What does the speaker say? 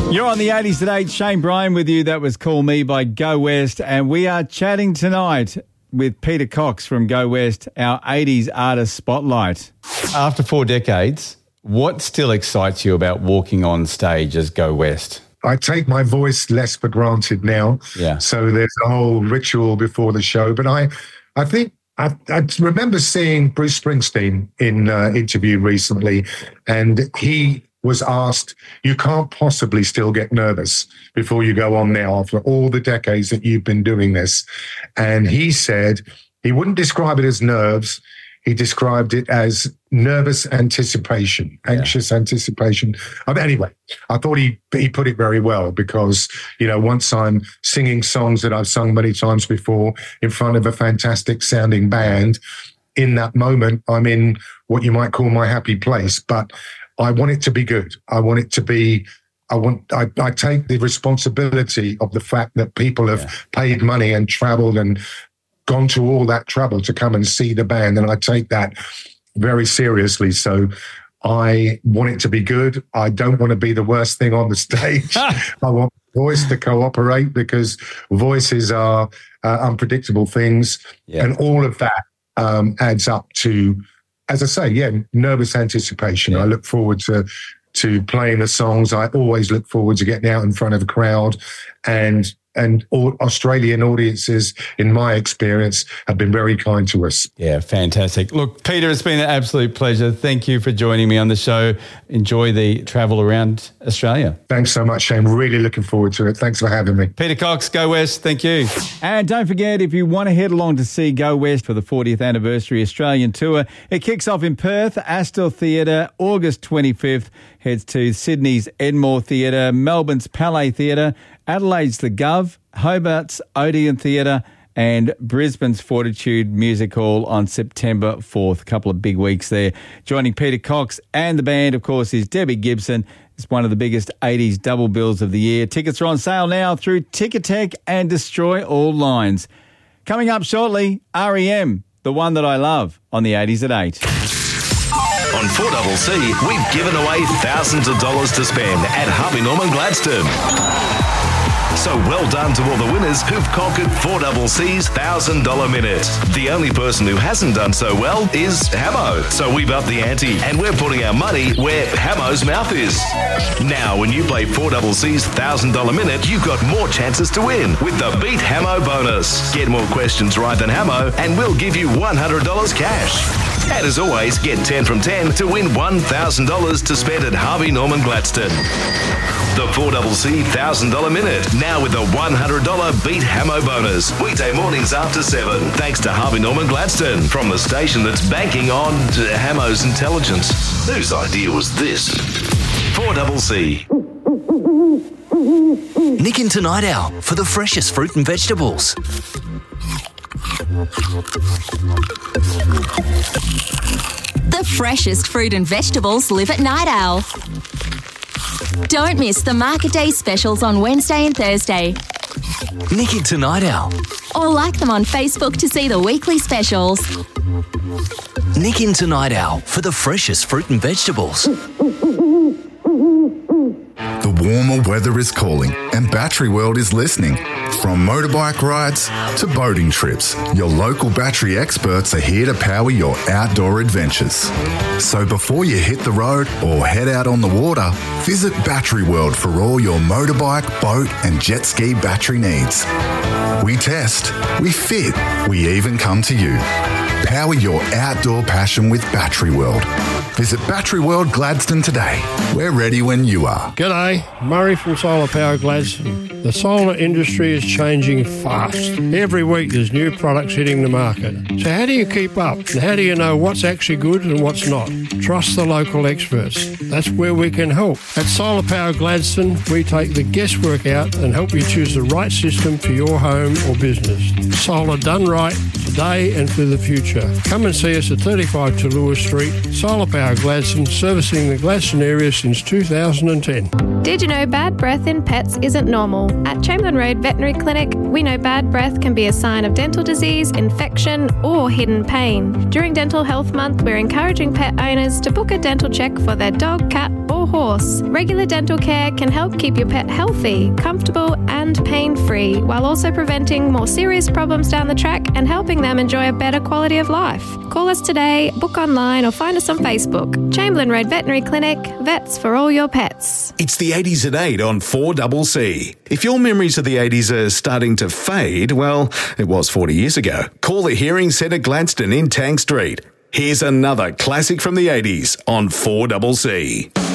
You're on the 80s today. Shane Bryan with you. That was Call Me by Go West. And we are chatting tonight with Peter Cox from Go West, our 80s artist spotlight. After 4 decades, what still excites you about walking on stage as Go West? I take my voice less for granted now. Yeah. So there's a whole ritual before the show. But I think I remember seeing Bruce Springsteen in an interview recently, and he was asked, you can't possibly still get nervous before you go on now after all the decades that you've been doing this. And he said he wouldn't describe it as nerves. He described it as nervous anticipation, anxious anticipation. Anyway, I thought he put it very well because, you know, once I'm singing songs that I've sung many times before in front of a fantastic sounding band, in that moment, I'm in what you might call my happy place. But I want it to be good. I want it to be, I take the responsibility of the fact that people have paid money and traveled and gone to all that trouble to come and see the band. And I take that very seriously. So I want it to be good. I don't want to be the worst thing on the stage. I want voice to cooperate because voices are unpredictable things. Yeah. And all of that adds up to, as I say, nervous anticipation. Yeah. I look forward to playing the songs. I always look forward to getting out in front of a crowd, and all Australian audiences, in my experience, have been very kind to us. Yeah, fantastic. Look, Peter, it's been an absolute pleasure. Thank you for joining me on the show. Enjoy the travel around Australia. Thanks so much, Shane. Really looking forward to it. Thanks for having me. Peter Cox, Go West. Thank you. And don't forget, if you want to head along to see Go West for the 40th anniversary Australian tour, it kicks off in Perth, Astor Theatre, August 25th, heads to Sydney's Enmore Theatre, Melbourne's Palais Theatre, Adelaide's The Gov, Hobart's Odeon Theatre, and Brisbane's Fortitude Music Hall on September 4th. A couple of big weeks there. Joining Peter Cox and the band, of course, is Debbie Gibson. It's one of the biggest 80s double bills of the year. Tickets are on sale now through Ticketek and Destroy All Lines. Coming up shortly, R.E.M., The One That I Love, on the 80s at 8. On 4CC, we've given away thousands of dollars to spend at Harvey Norman Gladstone. So well done to all the winners who've conquered 4CC's $1,000 minute. The only person who hasn't done so well is Hamo. So we've upped the ante and we're putting our money where Hamo's mouth is. Now, when you play 4CC's $1,000 minute, you've got more chances to win with the Beat Hamo bonus. Get more questions right than Hamo and we'll give you $100 cash. And as always, get 10 from 10 to win $1,000 to spend at Harvey Norman Gladstone. The 4CC $1,000 minute, now with a $100 Beat Hamo bonus. Weekday mornings after 7. Thanks to Harvey Norman Gladstone, from the station that's banking on Hamo's intelligence. Whose idea was this? 4CC. Nick into Night Owl for the freshest fruit and vegetables. The freshest fruit and vegetables live at Night Owl. Don't miss the Market Day specials on Wednesday and Thursday. Nick into Night Owl. Or like them on Facebook to see the weekly specials. Nick into Night Owl for the freshest fruit and vegetables. The warmer weather is calling and Battery World is listening. From motorbike rides to boating trips, your local battery experts are here to power your outdoor adventures. So before you hit the road or head out on the water, visit Battery World for all your motorbike, boat and jet ski battery needs. We test, we fit, we even come to you. Power your outdoor passion with Battery World. Visit Battery World Gladstone today. We're ready when you are. G'day, Murray from Solar Power Gladstone. The solar industry is changing fast. Every week there's new products hitting the market. So how do you keep up? And how do you know what's actually good and what's not? Trust the local experts. That's where we can help. At Solar Power Gladstone, we take the guesswork out and help you choose the right system for your home or business. Solar done right, today and for the future. Centre. Come and see us at 35 Tallulah Street, Solar Power Gladstone, servicing the Gladstone area since 2010. Did you know bad breath in pets isn't normal? At Chamberlain Road Veterinary Clinic, we know bad breath can be a sign of dental disease, infection, or hidden pain. During Dental Health Month, we're encouraging pet owners to book a dental check for their dog, cat, or horse. Regular dental care can help keep your pet healthy, comfortable, and pain-free, while also preventing more serious problems down the track and helping them enjoy a better quality of life. Call us today, book online, or find us on Facebook. Chamberlain Road Veterinary Clinic, vets for all your pets. It's the 80s at 8 on 4CC. If your memories of the 80s are starting to fade, well, it was 40 years ago. Call the Hearing Centre Gladstone in Tank Street. Here's another classic from the 80s on 4CC.